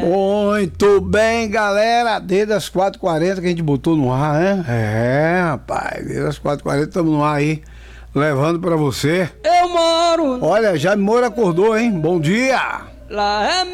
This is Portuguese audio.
Muito bem, galera. Desde as 4h40 que a gente botou no ar, né? É, rapaz. Desde as 4h40 estamos no ar aí, levando pra você. Eu moro. Olha, Jaime Moura acordou, hein? Bom dia. Lá é